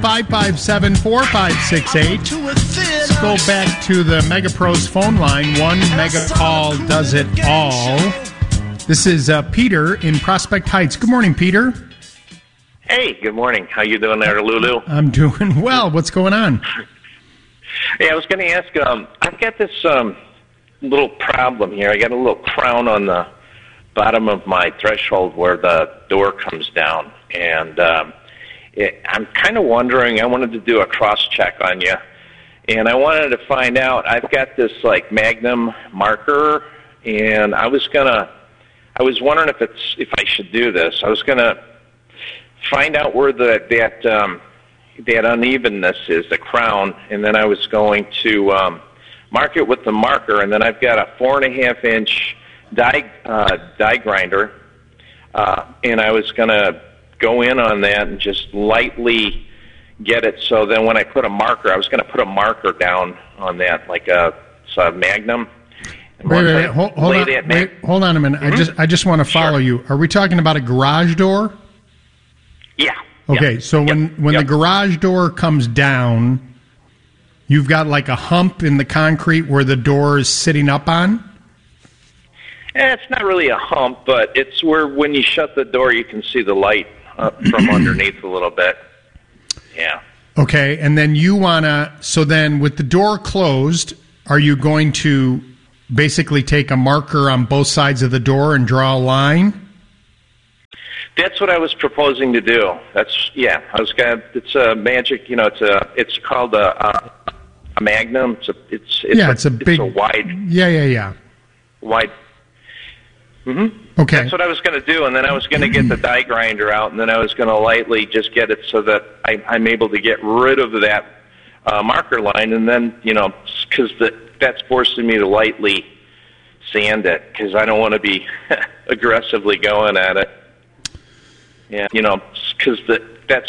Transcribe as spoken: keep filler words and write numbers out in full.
five five seven, four five six eight. Let's go back to the MegaPros phone line. One mega call does it all. This is uh, Peter in Prospect Heights. Good morning, Peter. Hey, good morning. How you doing there, Lulu? I'm doing well. What's going on? Hey, I was going to ask, um, I've got this um, little problem here. I got a little crown on the bottom of my threshold where the door comes down. And um, it, I'm kind of wondering, I wanted to do a cross-check on you. And I wanted to find out, I've got this, like, Magnum marker, and I was going to, I was wondering if it's, if I should do this. I was going to find out where the, that, um, that unevenness is, the crown, and then I was going to um, mark it with the marker, and then I've got a four and a half inch die, uh, die grinder, uh, and I was going to go in on that and just lightly get it. So then when I put a marker, I was going to put a marker down on that, like a, a Magnum. Wait, wait, wait. Hold, hold, on, wait, mag- hold on a minute. Mm-hmm. I just I just want to follow sure. you. Are we talking about a garage door? Yeah. Okay, yeah. so when, yep. when yep. the garage door comes down, you've got like a hump in the concrete where the door is sitting up on? Eh, it's not really a hump, but it's where when you shut the door, you can see the light up from underneath a little bit. Yeah. Okay, and then you want to, so then with the door closed, are you going to basically take a marker on both sides of the door and draw a line? That's what I was proposing to do. That's yeah. I was gonna. It's a magic. You know, it's a. It's called a, a, a Magnum. It's a. It's, it's yeah. A, it's a big. It's a wide. Yeah, yeah, yeah. Wide. Mm-hmm. Okay. That's what I was going to do, and then I was going to get the die grinder out, and then I was going to lightly just get it so that I, I'm able to get rid of that uh, marker line, and then you know, because that's forcing me to lightly sand it because I don't want to be aggressively going at it. Yeah, you know, because